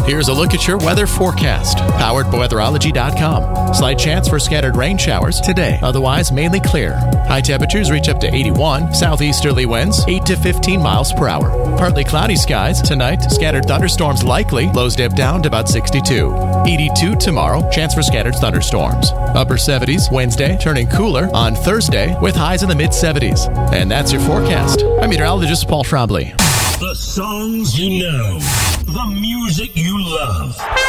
Here's a look at your weather forecast. Powered by weatherology.com. Slight chance for scattered rain showers today. Otherwise, mainly clear. High temperatures reach up to 81. Southeasterly winds 8 to 15 miles per hour. Partly cloudy skies tonight. Scattered thunderstorms likely. Lows dip down to about 62. 82 tomorrow. Chance for scattered thunderstorms. Upper 70s Wednesday. Turning cooler on Thursday with highs in the mid-70s. And that's your forecast. I'm meteorologist Paul Trombley. The songs you know. The music you love.